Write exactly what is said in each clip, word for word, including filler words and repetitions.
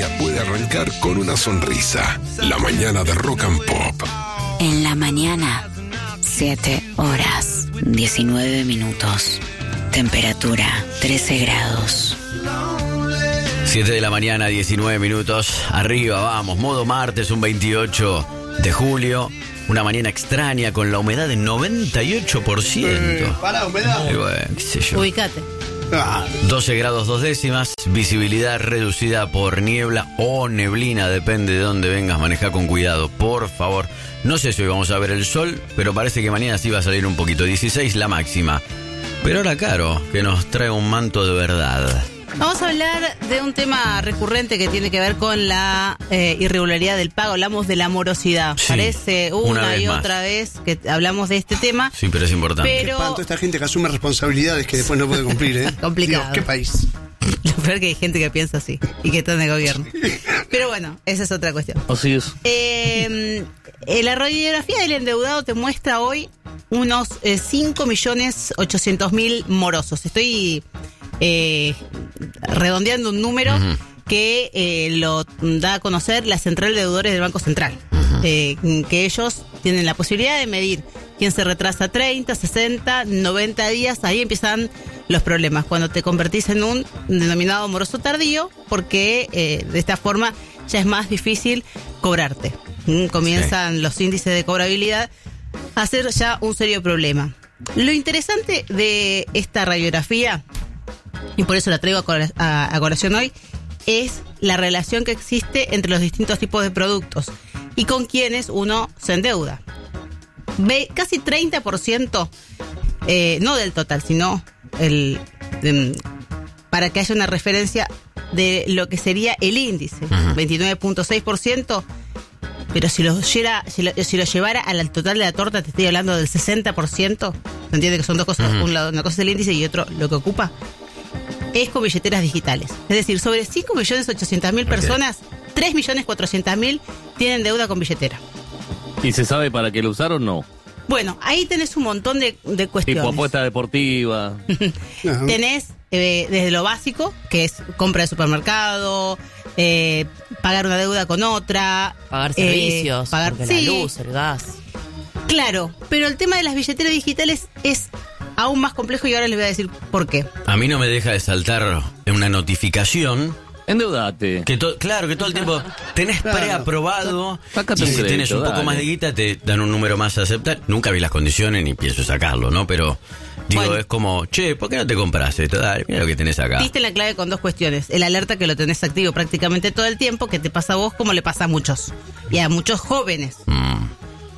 día puede arrancar con una sonrisa. La mañana de Rock and Pop. En la mañana, siete horas, diecinueve minutos. Temperatura, trece grados. siete de la mañana, diecinueve minutos. Arriba, vamos. Modo martes, un veintiocho de julio. Una mañana extraña con la humedad de noventa y ocho por ciento. Eh, para humedad. Y bueno, qué sé yo. Ubicate. Ah. doce grados dos décimas. Visibilidad reducida por niebla o neblina. Depende de dónde vengas. Maneja con cuidado, por favor. No sé si hoy vamos a ver el sol, pero parece que mañana sí va a salir un poquito. dieciséis la máxima. Pero ahora, Caro, que nos trae un manto de verdad. Vamos a hablar de un tema recurrente que tiene que ver con la eh, irregularidad del pago. Hablamos de la morosidad. Sí, Parece una, una vez y más. otra vez que hablamos de este tema. Sí, pero es importante. Pero- Qué espanto esta gente que asume responsabilidades que después no puede cumplir, ¿eh? Complicado. Dios, ¿qué país? Lo peor que hay gente que piensa así y que está en el gobierno. Pero bueno, esa es otra cuestión. Así es. Eh, eh, la radiografía del endeudado te muestra hoy unos eh, cinco millones ochocientos mil morosos. Estoy eh, redondeando un número Ujú. que eh, lo da a conocer la Central de Deudores del Banco Central. Eh, que ellos tienen la posibilidad de medir quién se retrasa treinta, sesenta, noventa días. Ahí empiezan los problemas, cuando te convertís en un denominado moroso tardío, porque eh, de esta forma ya es más difícil cobrarte. Mm, Comienzan los índices de cobrabilidad a ser ya un serio problema. Lo interesante de esta radiografía, y por eso la traigo a col- a, a colación hoy, es la relación que existe entre los distintos tipos de productos y con quienes uno se endeuda. Ve casi treinta por ciento, eh, no del total, sino el de, para que haya una referencia de lo que sería el índice, Ujú. veintinueve punto seis por ciento. Pero si lo, lleva, si, lo, si lo llevara al total de la torta, te estoy hablando del sesenta por ciento. ¿Se entiende que son dos cosas? Ujú. Un lado, una cosa es el índice y otro lo que ocupa. Es con billeteras digitales. Es decir, sobre cinco millones ochocientos mil personas, tres millones cuatrocientos mil tienen deuda con billetera. ¿Y se sabe para qué lo usaron? No. Bueno, ahí tenés un montón de, de cuestiones. Tipo apuesta deportiva. Ajá. Tenés eh, desde lo básico, que es compra de supermercado, eh, pagar una deuda con otra. Pagar eh, servicios, pagar, porque sí, la luz, el gas. claro, pero el tema de las billeteras digitales es aún más complejo y ahora les voy a decir por qué. A mí no me deja de saltar una notificación. Endeudate. Que to- claro, que todo el tiempo tenés Claro. preaprobado. Sácate Y un si crédito, tienes un poco dale. más de guita, te dan un número más a aceptar. Nunca vi las condiciones ni pienso sacarlo, ¿no? Pero digo, Bueno. es como, che, ¿por qué no te compras esto? Dale, mira lo que tenés acá. Diste la clave con dos cuestiones. El alerta, que lo tenés activo prácticamente todo el tiempo, que te pasa a vos como le pasa a muchos. Y a muchos jóvenes. Mm,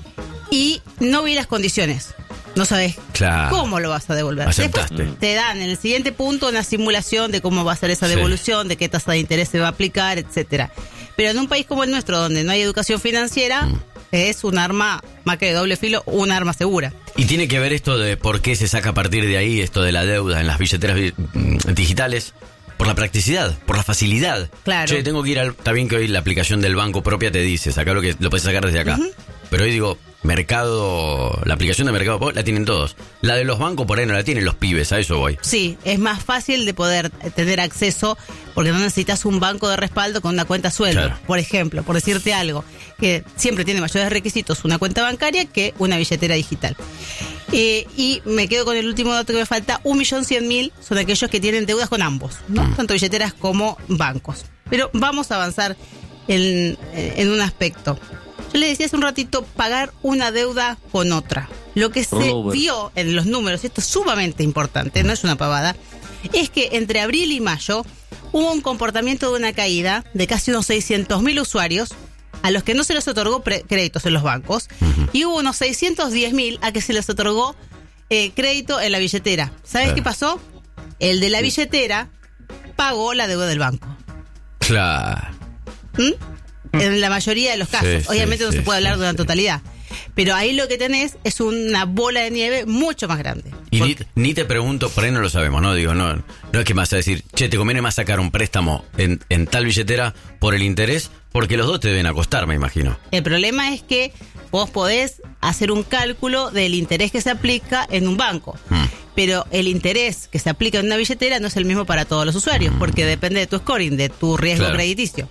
Y no vi las condiciones. No sabés claro. cómo lo vas a devolver. Aceptaste. Después te dan en el siguiente punto una simulación de cómo va a ser esa Sí. devolución, de qué tasa de interés se va a aplicar, etcétera. Pero en un país como el nuestro, donde no hay educación financiera, Mm. es un arma, más que de doble filo, un arma segura. Y tiene que ver esto de por qué se saca a partir de ahí esto de la deuda en las billeteras vi- mm, digitales. Por la practicidad, por la facilidad. Claro. Che, tengo que ir al... Está bien que hoy la aplicación del banco propia te dice, sacar lo que lo puedes sacar desde acá. Pero hoy digo, Mercado... La aplicación de Mercado Pago la tienen todos. La de los bancos por ahí no la tienen los pibes, a eso voy. Sí, es más fácil de poder tener acceso porque no necesitas un banco de respaldo con una cuenta sueldo. Claro. Por ejemplo, por decirte algo, que siempre tiene mayores requisitos una cuenta bancaria que una billetera digital. Eh, y me quedo con el último dato que me falta, un millón cien mil son aquellos que tienen deudas con ambos, ¿no? Mm. Tanto billeteras como bancos. Pero vamos a avanzar en, en un aspecto. Yo le decía hace un ratito, pagar una deuda con otra. Lo que se Rollover. vio en los números, esto es sumamente importante, no es una pavada, es que entre abril y mayo hubo un comportamiento de una caída de casi unos seiscientos mil usuarios a los que no se les otorgó pre- créditos en los bancos, Ujú. y hubo unos seiscientos diez mil a que se les otorgó eh, crédito en la billetera. ¿Sabes Claro. qué pasó? El de la billetera pagó la deuda del banco. Claro. ¿Mm? En la mayoría de los casos. Sí, sí, Obviamente no sí, se puede hablar sí, de una sí. totalidad. Pero ahí lo que tenés es una bola de nieve mucho más grande. Y ni, Porque- ni te pregunto, por ahí no lo sabemos, ¿no? Digo, no, no es que me vas a decir, che, te conviene más sacar un préstamo en, en tal billetera por el interés, porque los dos te deben acostar, me imagino. El problema es que vos podés hacer un cálculo del interés que se aplica en un banco. Mm. Pero el interés que se aplica en una billetera no es el mismo para todos los usuarios, porque depende de tu scoring, de tu riesgo Claro. crediticio.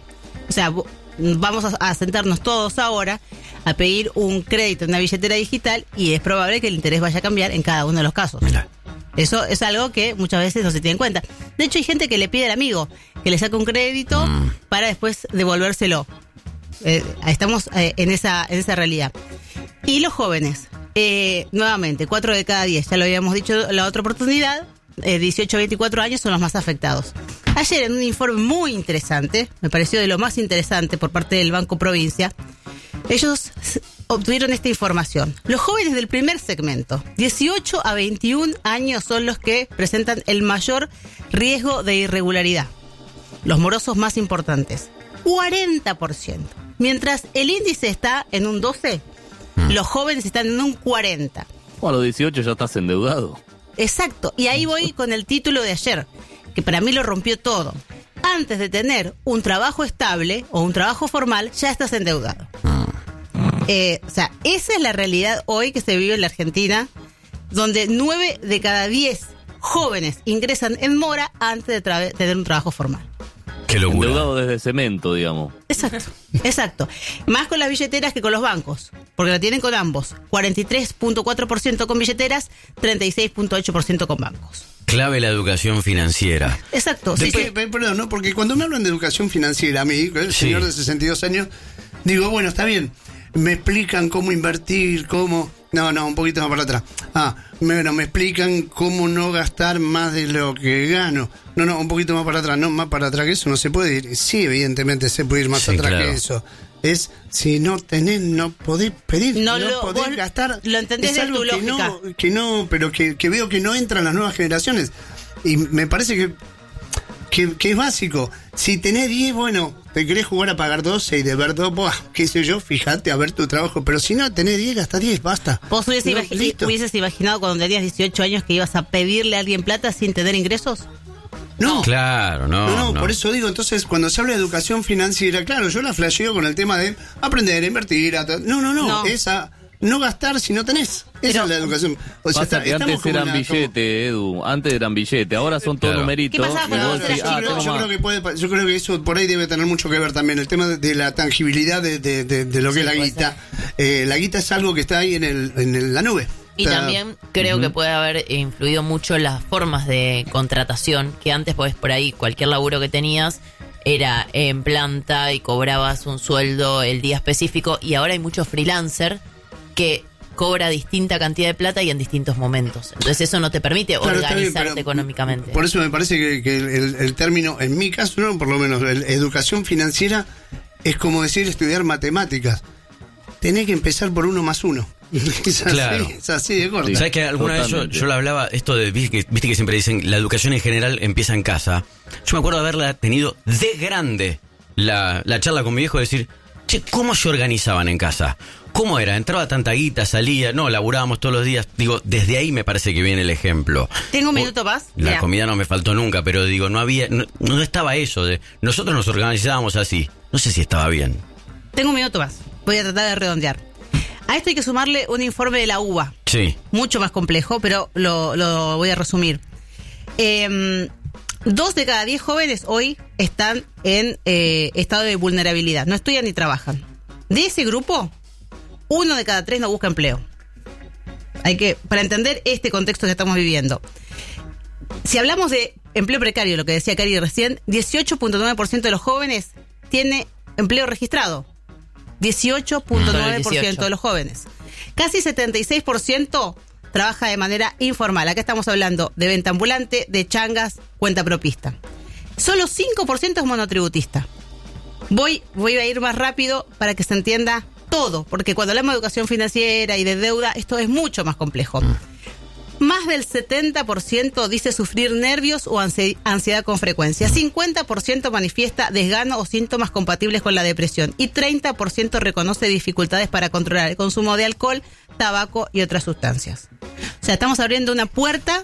O sea, vamos a, a sentarnos todos ahora a pedir un crédito en una billetera digital y es probable que el interés vaya a cambiar en cada uno de los casos. Mira. Eso es algo que muchas veces no se tiene en cuenta. De hecho, hay gente que le pide al amigo que le saque un crédito mm. para después devolvérselo. Eh, estamos eh, en esa en esa realidad. Y los jóvenes, eh, nuevamente, cuatro de cada diez, ya lo habíamos dicho la otra oportunidad, eh, dieciocho a veinticuatro años son los más afectados. Ayer, en un informe muy interesante, me pareció de lo más interesante por parte del Banco Provincia, ellos obtuvieron esta información. Los jóvenes del primer segmento, dieciocho a veintiún años, son los que presentan el mayor riesgo de irregularidad. Los morosos más importantes, cuarenta por ciento. Mientras el índice está en un doce, mm. los jóvenes están en un cuarenta. O a los dieciocho ya estás endeudado. Exacto, y ahí voy con el título de ayer, que para mí lo rompió todo. Antes de tener un trabajo estable o un trabajo formal, ya estás endeudado. Eh, o sea, esa es la realidad hoy que se vive en la Argentina, donde nueve de cada diez jóvenes ingresan en mora antes de tra- tener un trabajo formal. Qué locura. Endeudado desde cemento, digamos. Exacto, exacto. Más con las billeteras que con los bancos, porque la tienen con ambos. cuarenta y tres punto cuatro por ciento con billeteras, treinta y seis punto ocho por ciento con bancos. Clave la educación financiera. Exacto. Sí, Sí, sí. Perdón, ¿no? Porque cuando me hablan de educación financiera, a mí, el Sí. señor de sesenta y dos años, digo, bueno, está bien, me explican cómo invertir, cómo... No, no, un poquito más para atrás. Ah, bueno, me explican cómo no gastar más de lo que gano. No, no, un poquito más para atrás. No, más para atrás que eso no se puede ir. Sí, evidentemente se puede ir más Sí, atrás claro. que eso. Es, si no tenés, no podés pedir, No no, lo- podés vos gastar. lo entendés Es de algo tu que lógica. no, que no, pero que, que veo que no entran las nuevas generaciones. Y me parece que Que, que es básico. Si tenés diez, bueno, te querés jugar a pagar doce y de ver dos, buah, qué sé yo, fíjate a ver tu trabajo. Pero si no, tenés diez, gasta diez, basta. ¿Vos hubieses, No, imagi- listo. hubieses imaginado cuando tenías dieciocho años que ibas a pedirle a alguien plata sin tener ingresos? No, Claro, no, no, no, no. por eso digo, entonces, cuando se habla de educación financiera, claro, yo la flasheo con el tema de aprender, invertir. A ta- no, no, no, No. esa... No gastar si no tenés. Esa Pero- es la educación. O sea, Pasa está- que estamos antes como eran una- como- billete, Edu. Antes eran billete. Ahora son todos Claro. numeritos. ¿Qué pasaba y cuando vos vos decís, eras ah, chico? tengo yo más. creo que puede, yo creo que eso por ahí debe tener mucho que ver también el tema de, de la tangibilidad de, de, de, de lo que Sí, es la puede guita. Eh, la guita es algo que está ahí en, el, en el- la nube. Y Está- también creo que puede haber influido mucho las formas de contratación, que antes pues por ahí cualquier laburo que tenías era en planta y cobrabas un sueldo el día específico, y ahora hay muchos freelancer que cobra distinta cantidad de plata y en distintos momentos. Entonces eso no te permite Claro, está bien, organizarte pero económicamente. Por eso me parece que, que el, el- el término, en mi caso, no, por lo menos, el- educación financiera es como decir estudiar matemáticas. Tenés que empezar por uno más uno. Es así, Claro. es así de corta. Sí. ¿Sabes que alguna vez yo, Totalmente. yo lo hablaba, esto de, viste que, viste que siempre dicen, la educación en general empieza en casa? Yo me acuerdo de haberla tenido de grande, la, la charla con mi viejo, de decir, che, ¿cómo se organizaban en casa? ¿Cómo era? ¿Entraba tanta guita, salía? No, laburábamos todos los días. Digo, desde ahí me parece que viene el ejemplo. ¿Tengo un O- minuto más? La Mirá. comida no me faltó nunca, pero digo, no había, no, no estaba eso de, nosotros nos organizábamos así. No sé si estaba bien. Tengo un minuto más. Voy a tratar de redondear. A esto hay que sumarle un informe de la U B A. Sí. Mucho más complejo, pero lo, lo voy a resumir. Eh, dos de cada diez jóvenes hoy están en eh, estado de vulnerabilidad. No estudian ni trabajan. De ese grupo, uno de cada tres no busca empleo. Hay que, para entender este contexto que estamos viviendo. Si hablamos de empleo precario, lo que decía Cari recién, dieciocho punto nueve por ciento de los jóvenes tiene empleo registrado. dieciocho punto nueve por ciento de los jóvenes. Casi setenta y seis por ciento trabaja de manera informal. Acá estamos hablando de venta ambulante, de changas, cuenta propista. Solo cinco por ciento es monotributista. Voy, voy a ir más rápido para que se entienda todo, porque cuando hablamos de educación financiera y de deuda, esto es mucho más complejo. Más del setenta por ciento dice sufrir nervios o ansi- ansiedad con frecuencia. cincuenta por ciento manifiesta desgano o síntomas compatibles con la depresión. Y treinta por ciento reconoce dificultades para controlar el consumo de alcohol, tabaco y otras sustancias. O sea, estamos abriendo una puerta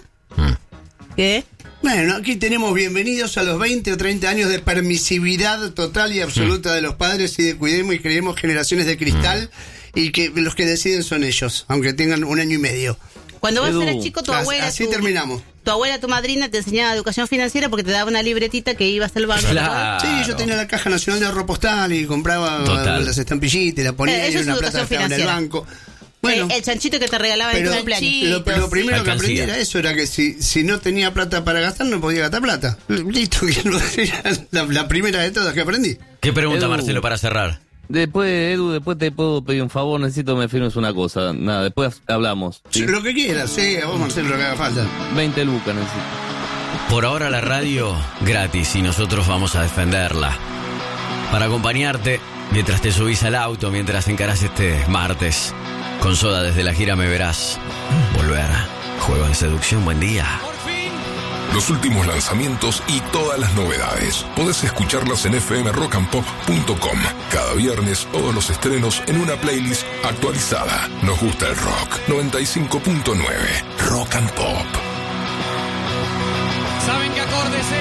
que... Bueno, aquí tenemos bienvenidos a los veinte o treinta años de permisividad total y absoluta de los padres y de cuidemos y creemos generaciones de cristal y que los que deciden son ellos, aunque tengan un año y medio. Cuando vos Edu, eras chico, tu As- abuela... así tu- terminamos. tu abuela, tu madrina te enseñaba educación financiera porque te daba una libretita que ibas al banco. Claro. Sí, yo tenía la Caja Nacional de Ahorro Postal y compraba Total. las estampillitas y la ponía Eh, eso en es una plata educación que estaba en el financiera. banco. Bueno, el, el chanchito que te regalaba en tu pero cumpleaños. lo, lo primero sí. que aprendí Alcancía. era eso, era que si, si no tenía plata para gastar, no podía gastar plata. Listo, que lo- era la, la primera de todas que aprendí. ¿Qué pregunta, Edu. Marcelo, para cerrar? Después, Edu, después te puedo pedir un favor, necesito que me firmes una cosa. Nada, después hablamos. ¿sí? Lo que quieras, sí, a vos, Marcelo, lo que haga falta. veinte lucas necesito. Por ahora la radio gratis y nosotros vamos a defenderla. Para acompañarte mientras te subís al auto, mientras encarás este martes. Con Soda desde la gira Me Verás. Volver. Juego de seducción, buen día. Los últimos lanzamientos y todas las novedades. Podés escucharlas en f m rock and pop punto com. Cada viernes todos los estrenos en una playlist actualizada. Nos gusta el rock. noventa y cinco punto nueve Rock and Pop.